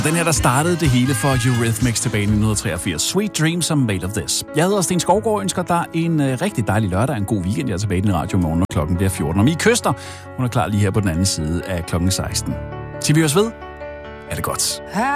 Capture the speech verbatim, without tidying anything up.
var den her, der startede det hele for Eurythmics tilbage i nitten treogfirs. Sweet Dreams som Made of This. Jeg hedder Sten Skovgaard og ønsker dig en uh, rigtig dejlig lørdag, en god weekend. Jeg er tilbage i den radio i morgen, når klokken bliver fjorten. Og Mie Køster, hun er klar lige her på den anden side af klokken seksten. Til vi høres ved, er det godt.